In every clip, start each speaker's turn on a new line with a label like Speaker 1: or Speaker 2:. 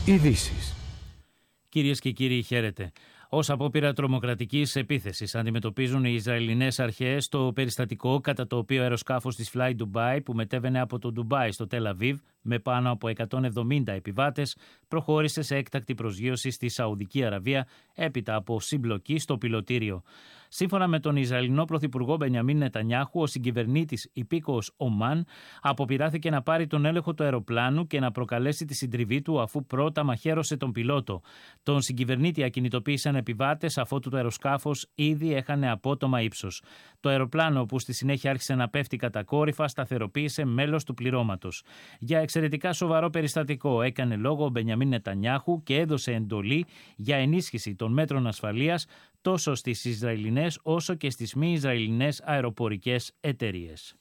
Speaker 1: Ειδήσεις.
Speaker 2: Κυρίες και κύριοι, χαίρετε. Ως απόπειρα τρομοκρατικής επίθεσης αντιμετωπίζουν οι Ισραηλινές αρχές το περιστατικό κατά το οποίο αεροσκάφος της Fly Dubai που μετέβαινε από το Ντουμπάι στο Τελ Αβίβ με πάνω από 170 επιβάτες προχώρησε σε έκτακτη προσγείωση στη Σαουδική Αραβία έπειτα από συμπλοκή στο πιλωτήριο. Σύμφωνα με τον Ισραηλινό Πρωθυπουργό Μπενιαμίν Νετανιάχου, ο συγκυβερνήτης υπήκοος Ομάν αποπειράθηκε να πάρει τον έλεγχο του αεροπλάνου και να προκαλέσει τη συντριβή του αφού πρώτα μαχαίρωσε τον πιλότο. Τον συγκυβερνήτη ακινητοποίησαν επιβάτες αφότου το αεροσκάφος ήδη έχανε απότομα ύψος. Το αεροπλάνο, που στη συνέχεια άρχισε να πέφτει κατακόρυφα, σταθεροποίησε μέλος του πληρώματος. Για εξαιρετικά σοβαρό περιστατικό έκανε λόγο ο Μπενιαμίν Νετανιάχου και έδωσε εντολή για ενίσχυση των μέτρων ασφαλείας τόσο στις Ισραηλινές όσο και στις μη Ισραηλινές αεροπορικές εταιρείες.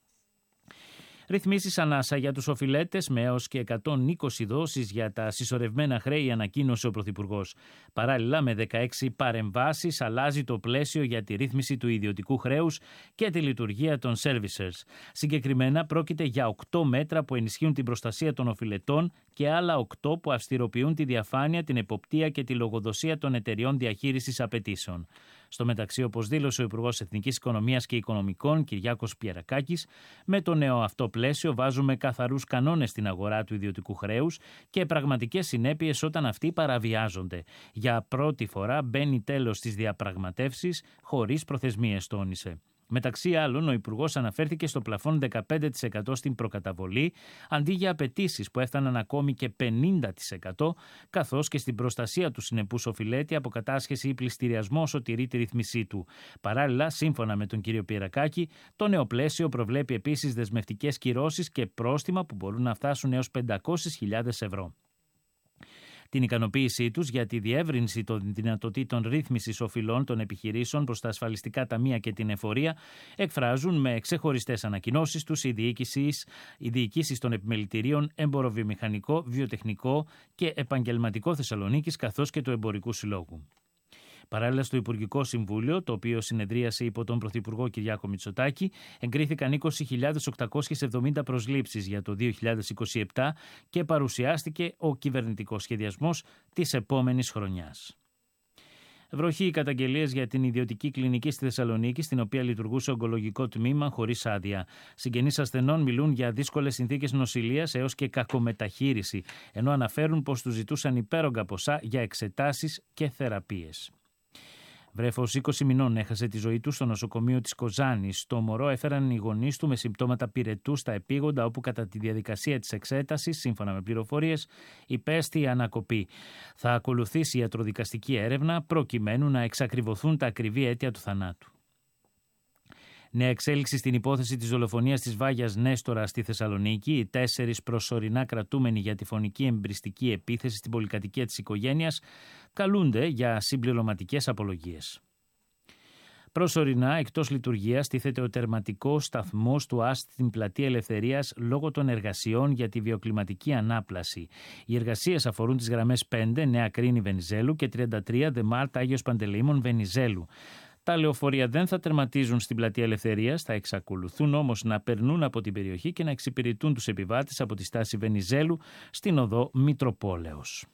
Speaker 2: Ρυθμίσεις ανάσα για τους οφειλέτες με έως και 120 δόσεις για τα συσσωρευμένα χρέη, ανακοίνωσε ο Πρωθυπουργός. Παράλληλα, με 16 παρεμβάσεις αλλάζει το πλαίσιο για τη ρύθμιση του ιδιωτικού χρέους και τη λειτουργία των servicers. Συγκεκριμένα, πρόκειται για 8 μέτρα που ενισχύουν την προστασία των οφειλετών και άλλα 8 που αυστηροποιούν τη διαφάνεια, την εποπτεία και τη λογοδοσία των εταιριών διαχείρισης απαιτήσεων. Στο μεταξύ, όπως δήλωσε ο Υπουργός Εθνικής Οικονομίας και Οικονομικών, Κυριάκος Πιερακάκης, με το νέο αυτό πλαίσιο βάζουμε καθαρούς κανόνες στην αγορά του ιδιωτικού χρέους και πραγματικές συνέπειες όταν αυτοί παραβιάζονται. Για πρώτη φορά μπαίνει τέλος στις διαπραγματεύσεις χωρίς προθεσμίες, τόνισε. Μεταξύ άλλων, ο Υπουργός αναφέρθηκε στο πλαφόν 15% στην προκαταβολή, αντί για απαιτήσεις που έφταναν ακόμη και 50%, καθώς και στην προστασία του συνεπούς οφειλέτη από κατάσχεση ή πληστηριασμό όσο τηρεί τη ρύθμισή του. Παράλληλα, σύμφωνα με τον κύριο Πιερακάκη, το νέο πλαίσιο προβλέπει επίσης δεσμευτικές κυρώσεις και πρόστιμα που μπορούν να φτάσουν έως 500.000 ευρώ. Την ικανοποίησή τους για τη διεύρυνση των δυνατοτήτων ρύθμισης οφειλών των επιχειρήσεων προς τα ασφαλιστικά ταμεία και την εφορία εκφράζουν με ξεχωριστές ανακοινώσεις τους οι διοικήσεις των επιμελητηρίων Εμποροβιομηχανικό, Βιοτεχνικό και Επαγγελματικό Θεσσαλονίκης καθώς και του Εμπορικού Συλλόγου. Παράλληλα, στο Υπουργικό Συμβούλιο, το οποίο συνεδρίασε υπό τον Πρωθυπουργό Κυριάκο Μητσοτάκη, εγκρίθηκαν 20.870 προσλήψεις για το 2027 και παρουσιάστηκε ο κυβερνητικός σχεδιασμός της επόμενης χρονιάς. Βροχή οι καταγγελίες για την ιδιωτική κλινική στη Θεσσαλονίκη, στην οποία λειτουργούσε ογκολογικό τμήμα χωρίς άδεια. Συγγενείς ασθενών μιλούν για δύσκολες συνθήκες νοσηλείας έως και κακομεταχείριση, ενώ αναφέρουν πως τους ζητούσαν υπέρογκα ποσά για εξετάσεις και θεραπείες. Βρέφος 20 μηνών έχασε τη ζωή του στο νοσοκομείο της Κοζάνης. Το μωρό έφεραν οι γονείς του με συμπτώματα πυρετού στα επίγοντα, όπου κατά τη διαδικασία της εξέτασης, σύμφωνα με πληροφορίες, υπέστη ανακοπή. Θα ακολουθήσει ιατροδικαστική έρευνα προκειμένου να εξακριβωθούν τα ακριβή αίτια του θανάτου. Νέα εξέλιξη στην υπόθεση της δολοφονίας της Βάγιας Νέστορα στη Θεσσαλονίκη. Οι 4 προσωρινά κρατούμενοι για τη φονική εμπριστική επίθεση στην πολυκατοικία της οικογένειας καλούνται για συμπληρωματικές απολογίες. Προσωρινά εκτός λειτουργίας τίθεται ο τερματικός σταθμός του ΑΣΤ στην Πλατεία Ελευθερίας λόγω των εργασιών για τη βιοκλιματική ανάπλαση. Οι εργασίες αφορούν τις γραμμές 5 Νέα Κρίνη Βενιζέλου και 33 Δεμάρτ Άγιος Παντελεήμων Βενιζέλου. Τα λεωφορεία δεν θα τερματίζουν στην Πλατεία Ελευθερίας, θα εξακολουθούν όμως να περνούν από την περιοχή και να εξυπηρετούν τους επιβάτες από τη στάση Βενιζέλου στην οδό Μητροπόλεως.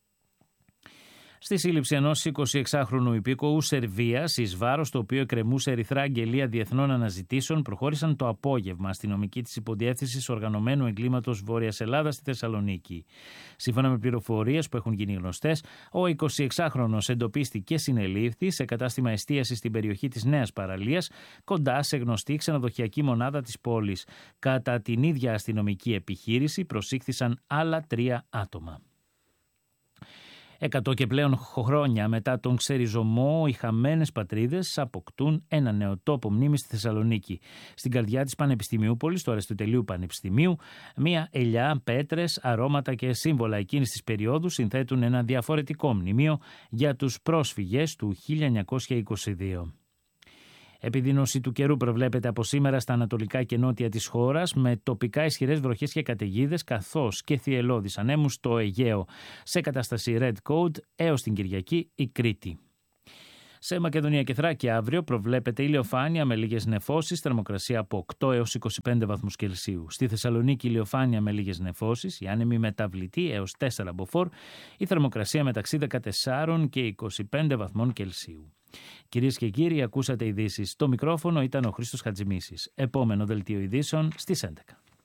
Speaker 2: Στη σύλληψη ενός 26χρονου υπήκοου Σερβίας, εις βάρος το οποίο εκκρεμούσε ερυθρά αγγελία διεθνών αναζητήσεων, προχώρησαν το απόγευμα αστυνομικοί της Υποδιεύθυνσης Οργανωμένου Εγκλήματος Βόρειας Ελλάδας στη Θεσσαλονίκη. Σύμφωνα με πληροφορίες που έχουν γίνει γνωστές, ο 26χρονος εντοπίστηκε και συνελήφθη σε κατάστημα εστίασης στην περιοχή της Νέας Παραλίας, κοντά σε γνωστή ξενοδοχειακή μονάδα της πόλης. Κατά την ίδια αστυνομική επιχείρηση προσήχθησαν άλλα 3 άτομα. 100 και πλέον χρόνια μετά τον ξεριζωμό, οι χαμένες πατρίδες αποκτούν ένα νέο τόπο μνήμης στη Θεσσαλονίκη. Στην καρδιά της Πανεπιστημιούπολης, του Αριστοτελείου Πανεπιστημίου, μια ελιά, πέτρες, αρώματα και σύμβολα εκείνης της περίοδου συνθέτουν ένα διαφορετικό μνημείο για τους πρόσφυγες του 1922. Επιδείνωση του καιρού προβλέπεται από σήμερα στα ανατολικά και νότια της χώρας, με τοπικά ισχυρές βροχές και καταιγίδες, καθώς και θυελλώδεις ανέμους στο Αιγαίο. Σε κατάσταση Red Code έως την Κυριακή η Κρήτη. Σε Μακεδονία και Θράκη αύριο προβλέπεται ηλιοφάνεια με λίγες νεφώσεις, θερμοκρασία από 8 έως 25 βαθμούς Κελσίου. Στη Θεσσαλονίκη ηλιοφάνεια με λίγες νεφώσεις, η άνεμη μεταβλητή έως 4 μποφόρ, η θερμοκρασία μεταξύ 14 και 25 βαθμών Κελσίου. Κυρίες και κύριοι, ακούσατε ειδήσεις. Στο μικρόφωνο ήταν ο Χρήστος Χατζημίσης. Επόμενο δελτίο ειδήσεων στις 11.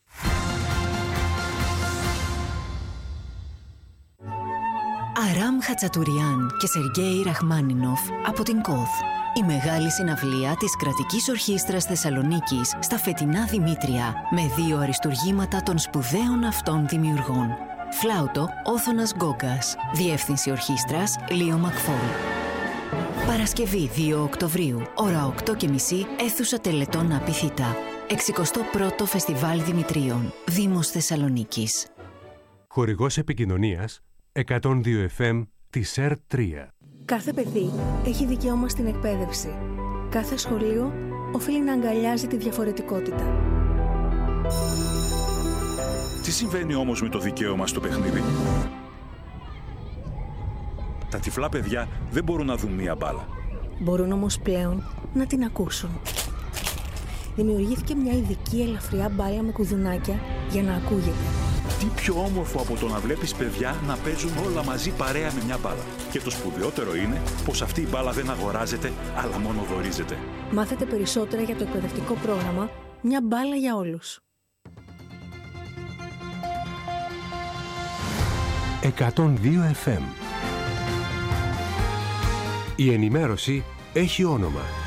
Speaker 1: Αράμ Χατσατουριάν και Σεργέη Ραχμάνινοφ από την ΚΟΘ. Η μεγάλη συναυλία της Κρατικής Ορχήστρας Θεσσαλονίκης στα φετινά Δημήτρια, με 2 αριστουργήματα των σπουδαίων αυτών δημιουργών. Φλάουτο Όθωνας Γκόγκας. Διεύθυνση ορχήστρας Λίο Μακφόλ. Παρασκευή 2 Οκτωβρίου, ώρα 8:30, αίθουσα Τελετών Απιθύτα. 61ο Φεστιβάλ Δημητρίων, Δήμος Θεσσαλονίκης.
Speaker 3: Χορηγός επικοινωνίας 102 FM της ΕΡΤ3.
Speaker 4: Κάθε παιδί έχει δικαίωμα στην εκπαίδευση. Κάθε σχολείο οφείλει να αγκαλιάζει τη διαφορετικότητα.
Speaker 5: Τι συμβαίνει όμως με το δικαίωμα στο παιχνίδι? Τα τυφλά παιδιά δεν μπορούν να δουν μία μπάλα.
Speaker 4: Μπορούν όμως πλέον να την ακούσουν. Δημιουργήθηκε μια ειδική ελαφριά μπάλα με κουδουνάκια για να ακούγεται.
Speaker 5: Τι πιο όμορφο από το να βλέπεις παιδιά να παίζουν όλα μαζί παρέα με μια μπάλα. Και το σπουδαιότερο είναι πως αυτή η μπάλα δεν αγοράζεται, αλλά μόνο δωρίζεται.
Speaker 4: Μάθετε περισσότερα για το εκπαιδευτικό πρόγραμμα «Μια μπάλα για όλους».
Speaker 3: 102 FM. Η ενημέρωση έχει όνομα.